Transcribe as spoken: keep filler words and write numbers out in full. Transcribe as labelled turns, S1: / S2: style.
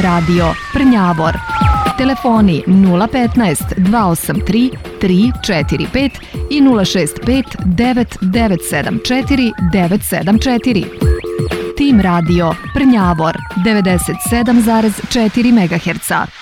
S1: radio Prnjavor. Telefoni nula petnaest dva osam tri tri četiri pet i nula šest pet devet devet sedam četiri devet sedam četiri. Tim radio Prnjavor devedeset sedam zarez četiri megaherca.